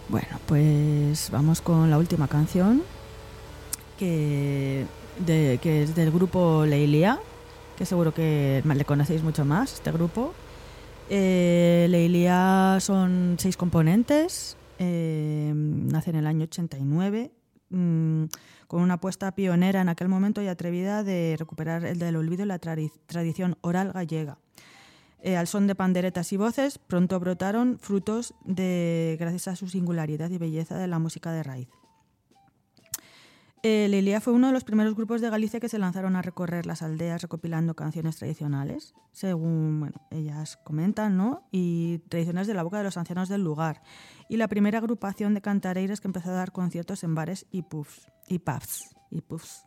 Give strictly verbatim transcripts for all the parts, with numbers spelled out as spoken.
Bueno, pues vamos con la última canción, que, de, que es del grupo Leilia, que seguro que le conocéis mucho más, este grupo. Eh, Leilia son seis componentes, eh, nace en el año ochenta y nueve, mmm, con una apuesta pionera en aquel momento y atrevida de recuperar el del olvido y la tradi- tradición oral gallega. Eh, al son de panderetas y voces, pronto brotaron frutos de, gracias a su singularidad y belleza de la música de raíz. Eh, Leilia fue uno de los primeros grupos de Galicia que se lanzaron a recorrer las aldeas recopilando canciones tradicionales, según bueno, ellas comentan, ¿no? Y tradiciones de la boca de los ancianos del lugar. Y la primera agrupación de cantareiras que empezó a dar conciertos en bares y pubs. Y pubs. Y pubs.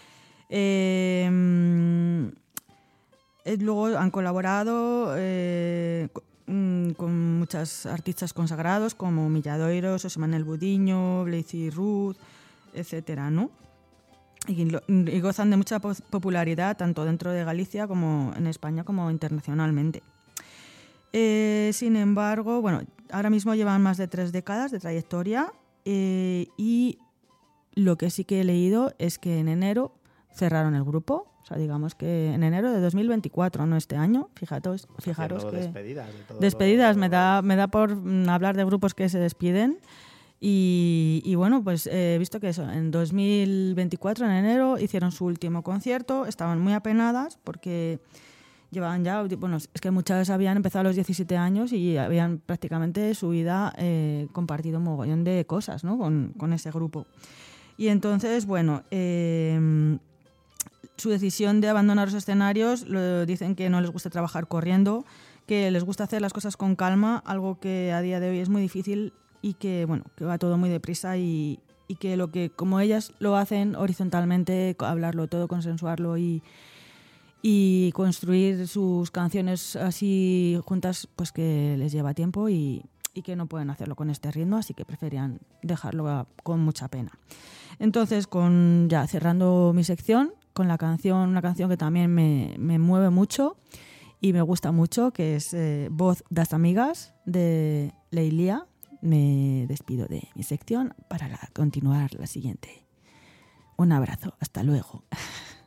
Eh, Luego han colaborado eh, con muchos artistas consagrados como Milladoiro, Xosé Manuel Budiño, Blazy Ruth, etcétera, ¿no? Y, lo, y gozan de mucha popularidad tanto dentro de Galicia como en España como internacionalmente. Eh, sin embargo, bueno, ahora mismo llevan más de tres décadas de trayectoria eh, y lo que sí que he leído es que en enero cerraron el grupo. O sea, digamos que en enero de dos mil veinticuatro, no este año. Fijaros, fijaros que... Despedidas. De todo despedidas, lo... me da, me da por hablar de grupos que se despiden. Y, y bueno, pues he visto que eso, en dos mil veinticuatro, en enero, hicieron su último concierto. Estaban muy apenadas porque llevaban ya... Bueno, es que muchas habían empezado a los diecisiete años y habían prácticamente su vida eh, compartido un mogollón de cosas, ¿no? con, con ese grupo. Y entonces, bueno... Eh, su decisión de abandonar los escenarios, lo dicen que no les gusta trabajar corriendo, que les gusta hacer las cosas con calma, algo que a día de hoy es muy difícil y que, bueno, que va todo muy deprisa y, y que lo que, como ellas lo hacen horizontalmente, hablarlo todo, consensuarlo y, y construir sus canciones así juntas, pues que les lleva tiempo y, y que no pueden hacerlo con este ritmo, así que preferían dejarlo con mucha pena. Entonces, con ya cerrando mi sección, con la canción, una canción que también me, me mueve mucho y me gusta mucho, que es eh, Voz das Amigas, de Leilia. Me despido de mi sección para la, continuar la siguiente. Un abrazo, hasta luego.